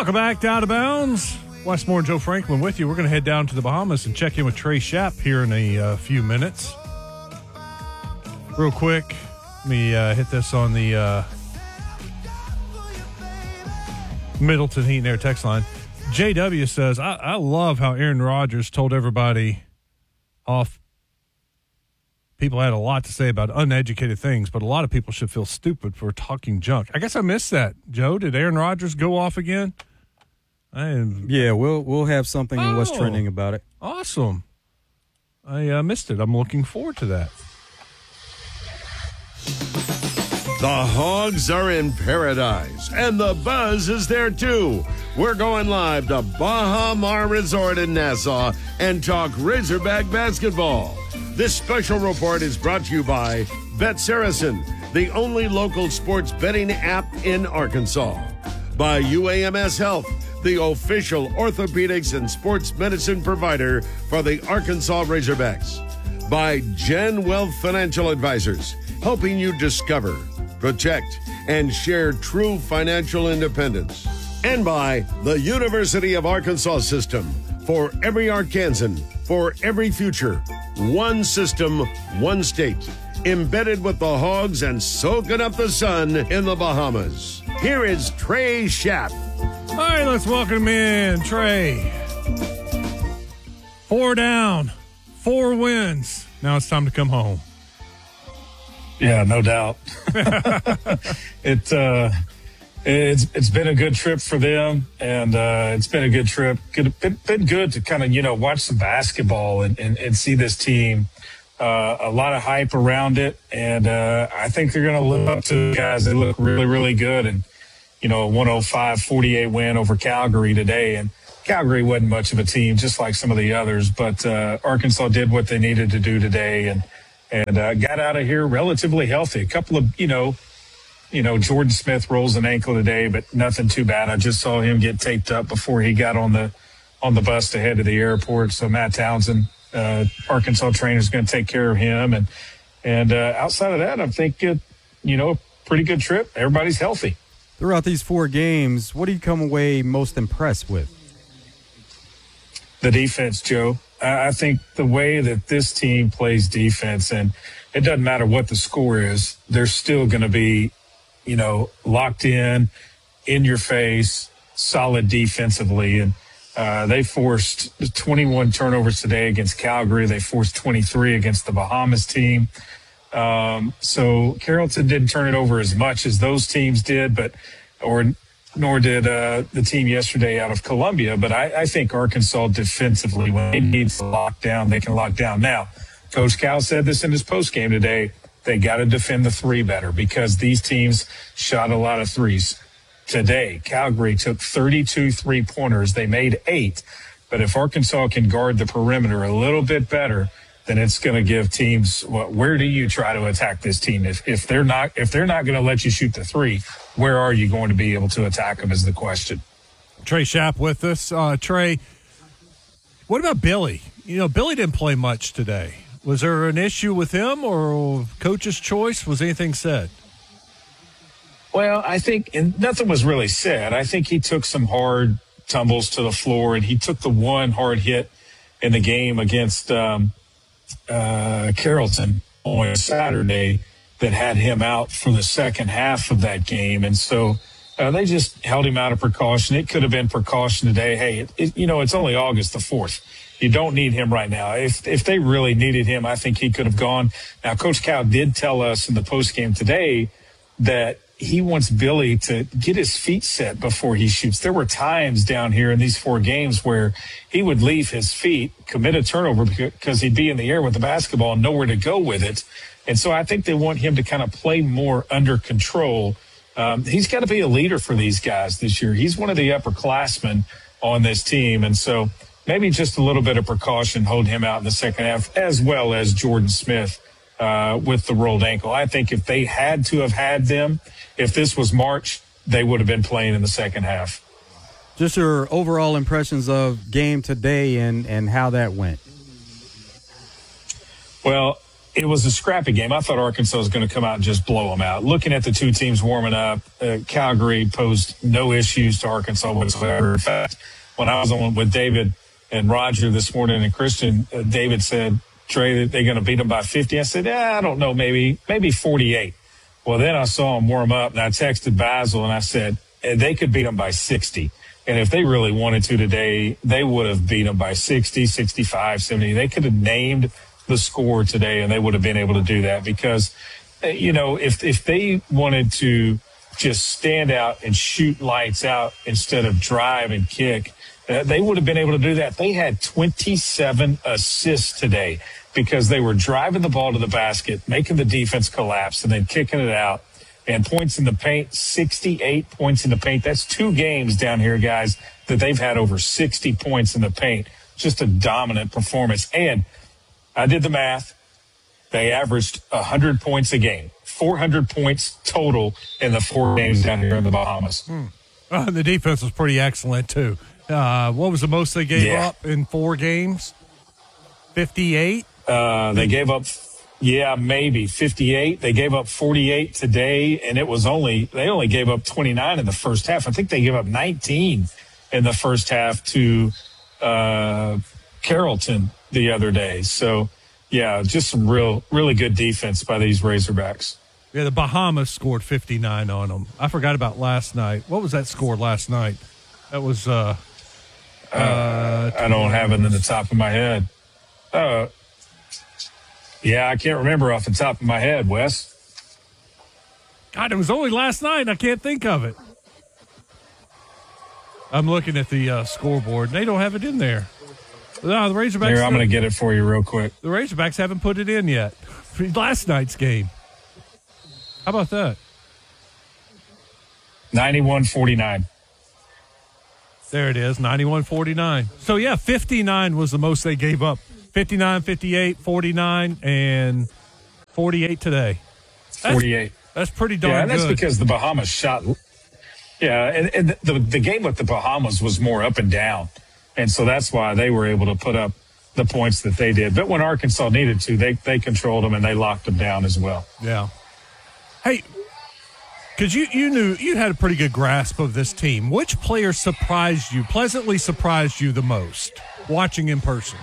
Welcome back to Out of Bounds. Westmore and Joe Franklin with you. We're going to head down to the Bahamas and check in with Trey Schaap here in a few minutes. Real quick, let me hit this on the Middleton Heat and Air text line. JW says, I love how Aaron Rodgers told everybody off. People had a lot to say about uneducated things, but a lot of people should feel stupid for talking junk. I guess I missed that. Joe, did Aaron Rodgers go off again? Yeah, we'll have something in what's trending about it. Awesome. I missed it. I'm looking forward to that. The Hogs are in paradise, and the buzz is there too. We're going live to Baha Mar Resort in Nassau and talk Razorback basketball. This special report is brought to you by Bet Saracen, the only local sports betting app in Arkansas. By UAMS Health, the official orthopedics and sports medicine provider for the Arkansas Razorbacks. By Gen Wealth Financial Advisors, helping you discover, protect, and share true financial independence. And by the University of Arkansas System, for every Arkansan, for every future. One system, one state. Embedded with the Hogs and soaking up the sun in the Bahamas. Here is Trey Schaap. All right, let's welcome in Trey. 4 down, 4 wins. Now it's time to come home. Yeah, no doubt. It's been a good trip for them, and it's been a good trip. Been good to kind of, watch some basketball and see this team. A lot of hype around it, and I think they're going to live up to the guys. They look really, really good, and, a 105-48 win over Calgary today. And Calgary wasn't much of a team, just like some of the others, but Arkansas did what they needed to do today and got out of here relatively healthy. A couple of, Jordan Smith rolls an ankle today, but nothing too bad. I just saw him get taped up before he got on the bus to head to the airport. So Matt Townsend, Arkansas trainer, is going to take care of him. And outside of that, I think a pretty good trip. Everybody's healthy. Throughout these 4 games, what do you come away most impressed with? The defense, Joe. I think the way that this team plays defense, and it doesn't matter what the score is, they're still going to be, locked in your face, solid defensively. And they forced 21 turnovers today against Calgary. They forced 23 against the Bahamas team. So Carrollton didn't turn it over as much as those teams did, nor did the team yesterday out of Columbia. But I think Arkansas defensively, when they need to lock down, they can lock down. Now, Coach Cal said this in his postgame today. They got to defend the 3 better because these teams shot a lot of threes. Today, Calgary took 32 3-pointers. They made 8. But if Arkansas can guard the perimeter a little bit better, then it's going to give teams, where do you try to attack this team? If they're not going to let you shoot the 3, where are you going to be able to attack them is the question. Trey Schaap with us. Trey, what about Billy? Billy didn't play much today. Was there an issue with him or coach's choice? Was anything said? Well, I think nothing was really said. I think he took some hard tumbles to the floor, and he took the one hard hit in the game against Carrollton on Saturday that had him out for the second half of that game. And so they just held him out of precaution. It could have been precaution today. Hey, it's only August the 4th. You don't need him right now. If they really needed him, I think he could have gone. Now, Coach Cal did tell us in the postgame today that he wants Billy to get his feet set before he shoots. There were times down here in these 4 games where he would leave his feet, commit a turnover because he'd be in the air with the basketball and nowhere to go with it. And so I think they want him to kind of play more under control. He's got to be a leader for these guys this year. He's one of the upperclassmen on this team. And so maybe just a little bit of precaution, hold him out in the second half, as well as Jordan Smith with the rolled ankle. I think if they had to have had them, if this was March, they would have been playing in the second half. Just your overall impressions of game today and how that went. Well, it was a scrappy game. I thought Arkansas was going to come out and just blow them out. Looking at the two teams warming up, Calgary posed no issues to Arkansas whatsoever. In fact, when I was on with David and Roger this morning and Christian, David said, Trey, they're going to beat them by 50. I said, I don't know, maybe 48. Well, then I saw them warm up, and I texted Basil, and I said, they could beat them by 60. And if they really wanted to today, they would have beat them by 60, 65, 70. They could have named the score today, and they would have been able to do that because, if they wanted to just stand out and shoot lights out instead of drive and kick, they would have been able to do that. They had 27 assists today because they were driving the ball to the basket, making the defense collapse, and then kicking it out. And points in the paint, 68 points in the paint. That's 2 games down here, guys, that they've had over 60 points in the paint. Just a dominant performance. And I did the math. They averaged 100 points a game, 400 points total in the 4 games down here in the Bahamas. The defense was pretty excellent, too. What was the most they gave up in 4 games? 58? They gave up, maybe 58. They gave up 48 today, and they only gave up 29 in the first half. I think they gave up 19 in the first half to Carrollton the other day. So, just some really good defense by these Razorbacks. Yeah, the Bahamas scored 59 on them. I forgot about last night. What was that score last night? That was I don't have it in the top of my head. I can't remember off the top of my head, Wes. God, it was only last night, and I can't think of it. I'm looking at the scoreboard, and they don't have it in there. No, the Razorbacks. Here, I'm going to get it for you real quick. The Razorbacks haven't put it in yet. Last night's game. How about that? 91-49. There it is, 91-49. So, 59 was the most they gave up. 59, 58, 49, and 48 today. 48. That's pretty darn good. Yeah, and that's because the Bahamas shot. Yeah, and the game with the Bahamas was more up and down. And so that's why they were able to put up the points that they did. But when Arkansas needed to, they controlled them and they locked them down as well. Yeah. Hey, because you knew you had a pretty good grasp of this team. Which player pleasantly surprised you the most watching in person?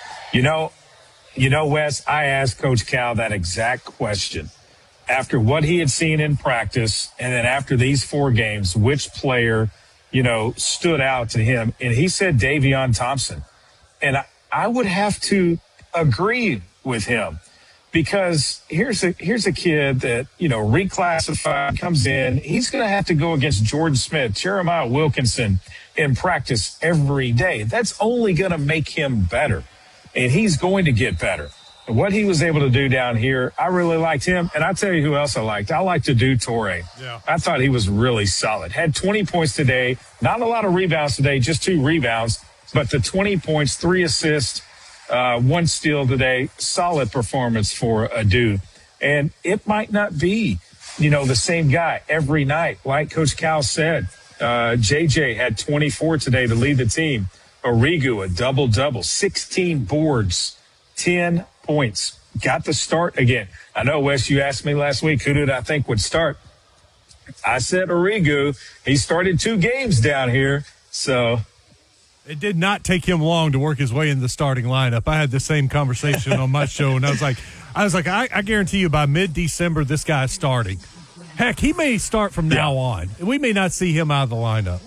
Wes, I asked Coach Cal that exact question. After what he had seen in practice and then after these 4 games, which player, stood out to him? And he said Davion Thompson. And I would have to agree with him because here's a kid that, reclassified, comes in. He's going to have to go against Jordan Smith, Jeremiah Wilkinson in practice every day. That's only going to make him better. And he's going to get better. And what he was able to do down here, I really liked him. And I'll tell you who else I liked. I liked Adu Torre. Yeah. I thought he was really solid. Had 20 points today. Not a lot of rebounds today, just 2 rebounds. But the 20 points, 3 assists, 1 steal today. Solid performance for Adu. And it might not be, the same guy every night. Like Coach Cal said, JJ had 24 today to lead the team. Origu, a double-double, 16 boards, 10 points. Got the start again. I know, Wes, you asked me last week, who did I think would start? I said Origu. He started 2 games down here, so. It did not take him long to work his way in the starting lineup. I had the same conversation on my show, and I was like, I guarantee you by mid-December, this guy's starting. Heck, he may start from now on. We may not see him out of the lineup.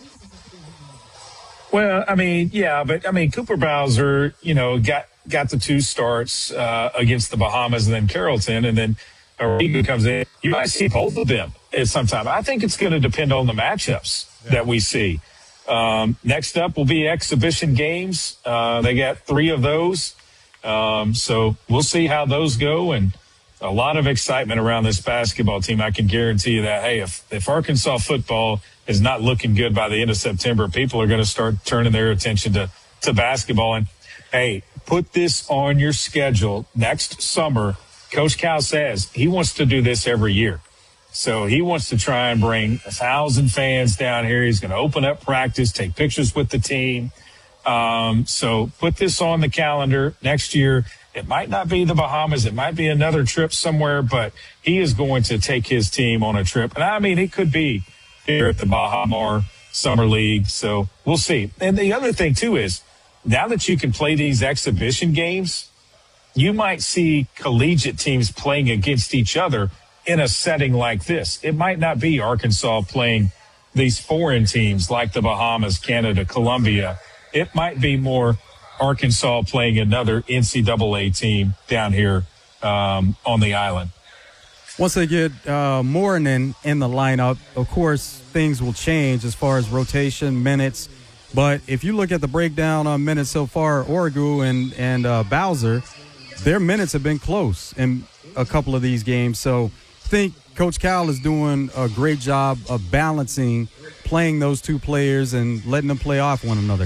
Well, Cooper Bowser, got the 2 starts against the Bahamas and then Carrollton, and then Origu comes in. You might see both of them at some time. I think it's going to depend on the matchups that we see. Next up will be exhibition games. They got 3 of those. So we'll see how those go, and a lot of excitement around this basketball team. I can guarantee you that, hey, if Arkansas football is not looking good by the end of September, people are going to start turning their attention to basketball. And, hey, put this on your schedule next summer. Coach Cal says he wants to do this every year. So he wants to try and bring 1,000 fans down here. He's going to open up practice, take pictures with the team. So put this on the calendar next year. It might not be the Bahamas. It might be another trip somewhere, but he is going to take his team on a trip. And I mean, it could be here at the Baha Mar Summer League. So we'll see. And the other thing, too, is now that you can play these exhibition games, you might see collegiate teams playing against each other in a setting like this. It might not be Arkansas playing these foreign teams like the Bahamas, Canada, Colombia. It might be more Arkansas playing another NCAA team down here on the island. Once they get Moorinen in the lineup, of course, things will change as far as rotation, minutes. But if you look at the breakdown on minutes so far, Origu and Bowser, their minutes have been close in a couple of these games. So I think Coach Cal is doing a great job of balancing playing those two players and letting them play off one another.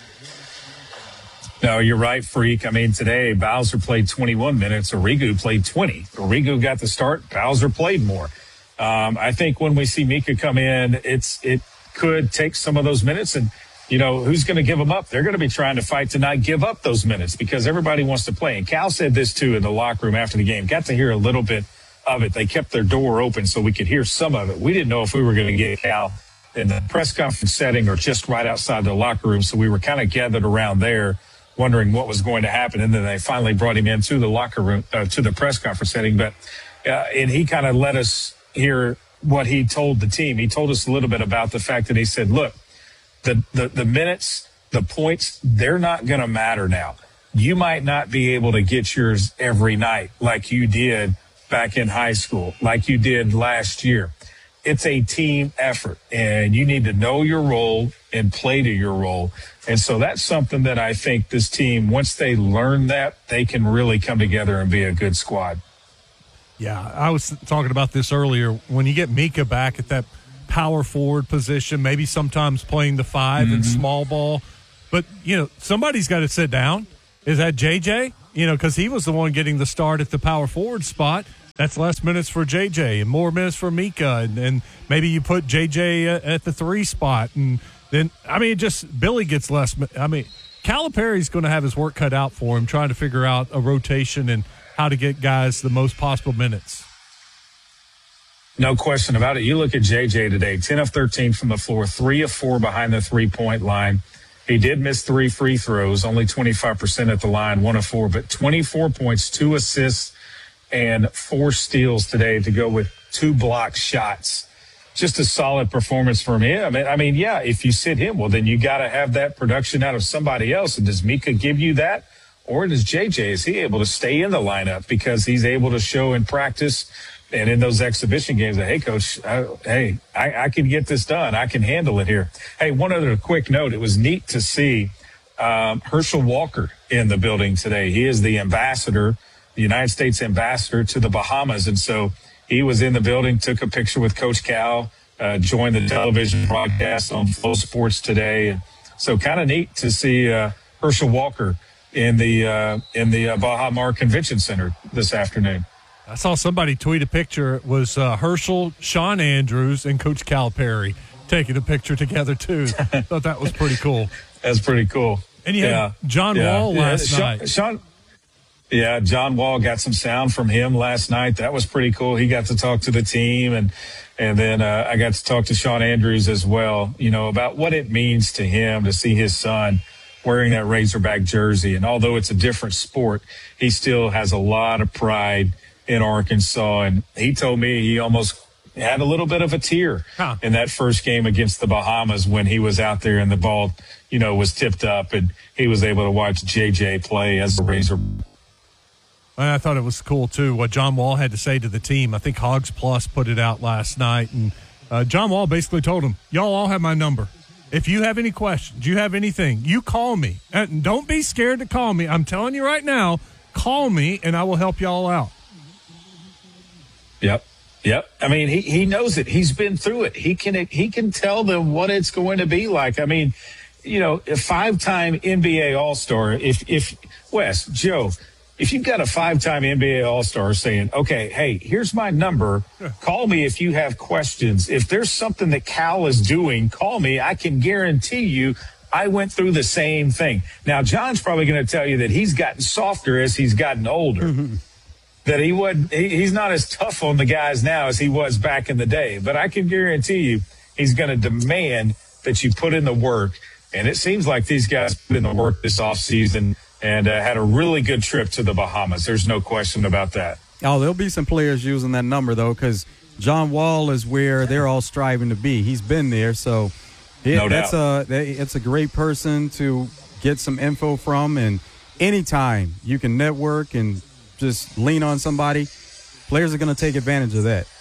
No, you're right, Freak. I mean, today Bowser played 21 minutes. Origu played 20. Origu got the start. Bowser played more. I think when we see Mika come in, it could take some of those minutes. And, you know, who's going to give them up? They're going to be trying to fight to not give up those minutes because everybody wants to play. And Cal said this, too, in the locker room after the game. Got to hear a little bit of it. They kept their door open so we could hear some of it. We didn't know if we were going to get Cal in the press conference setting or just right outside the locker room. So we were kind of gathered around there, wondering what was going to happen. And then they finally brought him into the locker room, to the press conference setting. But, and he kind of let us hear what he told the team. He told us a little bit about the fact that he said, look, the minutes, the points, they're not going to matter now. You might not be able to get yours every night like you did back in high school, like you did last year. It's a team effort, and you need to know your role and play to your role. And so that's something that I think this team, once they learn that, they can really come together and be a good squad. Yeah, I was talking about this earlier. When you get Mika back at that power forward position, maybe sometimes playing the 5 in small ball, but, you know, somebody's got to sit down. Is that JJ? You know, because he was the one getting the start at the power forward spot. That's less minutes for JJ and more minutes for Mika. And maybe you put JJ at the 3 spot. And then, I mean, just Billy gets less. I mean, Calipari's going to have his work cut out for him trying to figure out a rotation and how to get guys the most possible minutes. No question about it. You look at JJ today, 10 of 13 from the floor, 3 of 4 behind the 3-point line. He did miss 3 free throws, only 25% at the line, 1 of 4, but 24 points, 2 assists, and 4 steals today to go with 2 block shots. Just a solid performance from him. I mean, yeah, if you sit him, well, then you got to have that production out of somebody else. And does Mika give you that? Or does JJ, is he able to stay in the lineup because he's able to show in practice and in those exhibition games that, hey, Coach, I can get this done. I can handle it here. Hey, one other quick note. It was neat to see Herschel Walker in the building today. He is the ambassador, the United States ambassador to the Bahamas. And so he was in the building, took a picture with Coach Cal, joined the television broadcast on Flow Sports today. And so kind of neat to see Herschel Walker in the Baha Mar Convention Center this afternoon. I saw somebody tweet a picture. It was Herschel, Sean Andrews, and Coach Calipari taking a picture together, too. Thought that was pretty cool. That's pretty cool. And you had John Wall last night. John Wall got some sound from him last night. That was pretty cool. He got to talk to the team, and then I got to talk to Sean Andrews as well, you know, about what it means to him to see his son wearing that Razorback jersey. And although it's a different sport, he still has a lot of pride in Arkansas. And he told me he almost had a little bit of a tear in that first game against the Bahamas when he was out there and the ball, you know, was tipped up and he was able to watch JJ play as a Razor. And I thought it was cool, too, what John Wall had to say to the team. I think Hogs Plus put it out last night. And John Wall basically told him, y'all all have my number. If you have any questions, you have anything, you call me. And don't be scared to call me. I'm telling you right now, call me and I will help y'all out. Yep. I mean, he knows it. He's been through it. He can tell them what it's going to be like. I mean, you know, a 5-time NBA All-Star, if Wes, Joe, if you've got a 5-time NBA All-Star saying, okay, hey, here's my number. Call me if you have questions. If there's something that Cal is doing, call me. I can guarantee you I went through the same thing. Now, John's probably going to tell you that he's gotten softer as he's gotten older. That he's not as tough on the guys now as he was back in the day. But I can guarantee you he's going to demand that you put in the work. And it seems like these guys put in the work this offseason and had a really good trip to the Bahamas. There's no question about that. Oh, there'll be some players using that number, though, because John Wall is where they're all striving to be. He's been there, so it's a great person to get some info from. And anytime you can network and just lean on somebody, players are going to take advantage of that.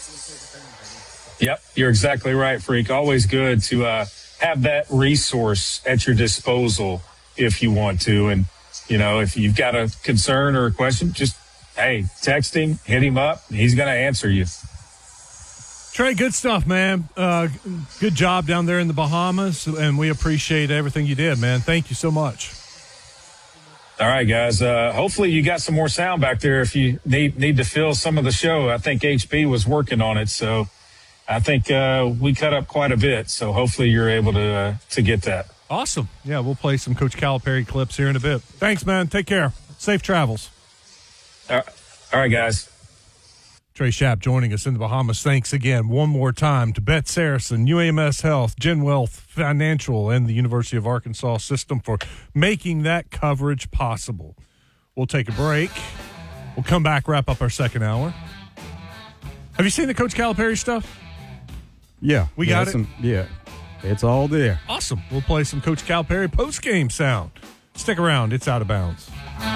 Yep, you're exactly right, Freak. Always good to have that resource at your disposal if you want to. And, if you've got a concern or a question, just, hey, text him, hit him up. He's going to answer you. Trey, good stuff, man. Good job down there in the Bahamas, and we appreciate everything you did, man. Thank you so much. All right, guys. Hopefully you got some more sound back there if you need to fill some of the show. I think HB was working on it, so I think we cut up quite a bit. So hopefully you're able to get that. Awesome. Yeah, we'll play some Coach Calipari clips here in a bit. Thanks, man. Take care. Safe travels. All right, guys. Trey Schaap joining us in the Bahamas. Thanks again one more time to Bet Saracen, UAMS Health, Gen Wealth Financial, and the University of Arkansas system for making that coverage possible. We'll take a break. We'll come back, wrap up our second hour. Have you seen the Coach Calipari stuff? Yeah. We got it? Yeah. It's all there. Awesome. We'll play some Coach Calipari post-game sound. Stick around. It's Out of Bounds.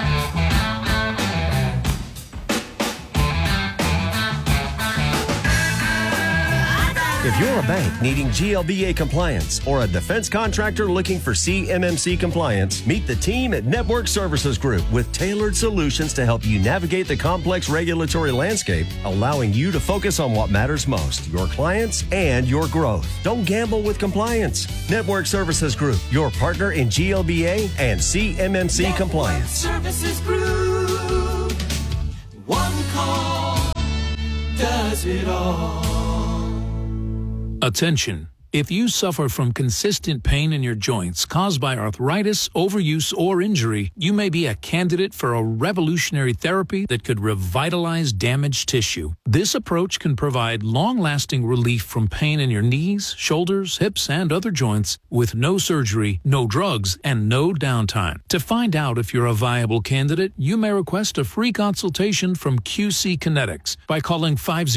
If you're a bank needing GLBA compliance or a defense contractor looking for CMMC compliance, meet the team at Network Services Group with tailored solutions to help you navigate the complex regulatory landscape, allowing you to focus on what matters most, your clients and your growth. Don't gamble with compliance. Network Services Group, your partner in GLBA and CMMC Network compliance. Services Group. One call does it all. Attention. If you suffer from consistent pain in your joints caused by arthritis, overuse, or injury, you may be a candidate for a revolutionary therapy that could revitalize damaged tissue. This approach can provide long-lasting relief from pain in your knees, shoulders, hips, and other joints with no surgery, no drugs, and no downtime. To find out if you're a viable candidate, you may request a free consultation from QC Kinetics by calling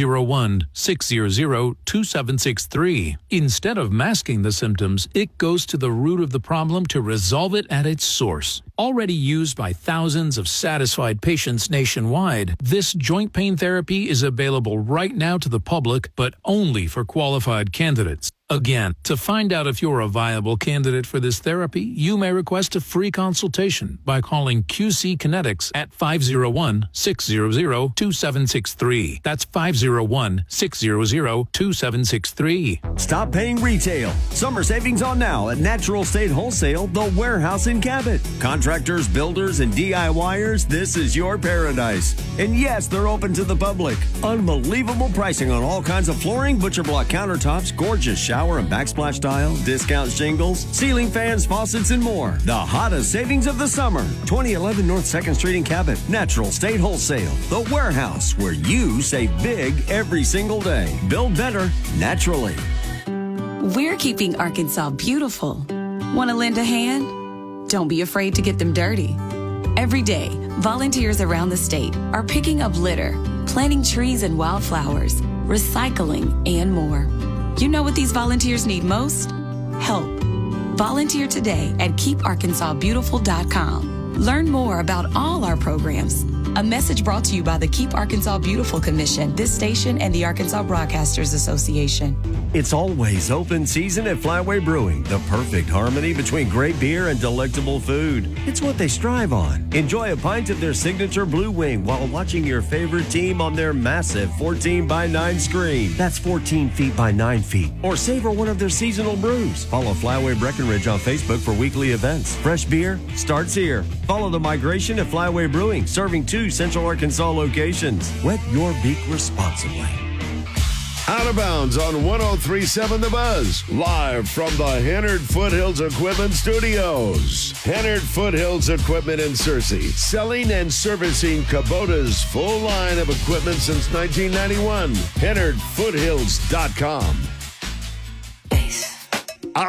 501-600-2763. Instead of masking the symptoms, it goes to the root of the problem to resolve it at its source. Already used by thousands of satisfied patients nationwide, this joint pain therapy is available right now to the public, but only for qualified candidates. Again, to find out if you're a viable candidate for this therapy, you may request a free consultation by calling QC Kinetics at 501-600-2763. That's 501-600-2763. Stop paying retail. Summer savings on now at Natural State Wholesale, the warehouse in Cabot. Contractors, builders, and DIYers, this is your paradise. And yes, they're open to the public. Unbelievable pricing on all kinds of flooring, butcher block countertops, gorgeous shower and backsplash tile, discount shingles, ceiling fans, faucets, and more. The hottest savings of the summer. 2011 North 2nd Street in Cabot. Natural State Wholesale, the warehouse where you save big every single day. Build better naturally. We're keeping Arkansas beautiful. Want to lend a hand? Don't be afraid to get them dirty. Every day, volunteers around the state are picking up litter, planting trees and wildflowers, recycling, and more. You know what these volunteers need most? Help. Volunteer today at KeepArkansasBeautiful.com. Learn more about all our programs. A message brought to you by the Keep Arkansas Beautiful Commission, this station, and the Arkansas Broadcasters Association. It's always open season at Flyway Brewing, the perfect harmony between great beer and delectable food. It's what they strive on. Enjoy a pint of their signature Blue Wing while watching your favorite team on their massive 14:9 screen. That's 14 feet by 9 feet. Or savor one of their seasonal brews. Follow Flyway Breckenridge on Facebook for weekly events. Fresh beer starts here. Follow the migration at Flyway Brewing, serving 2 Central Arkansas locations. Wet your beak responsibly. Out Out of Bounds on 103.7 The Buzz. Live from the Hennard Foothills Equipment Studios. Hennard Foothills Equipment in Searcy. Selling and servicing Kubota's full line of equipment since 1991. HennardFoothills.com.